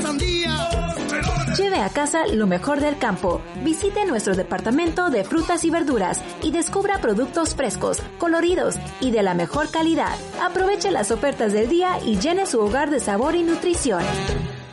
sandía. Lleve a casa lo mejor del campo. Visite nuestro departamento de frutas y verduras y descubra productos frescos, coloridos y de la mejor calidad. Aproveche las ofertas del día y llene su hogar de sabor y nutrición.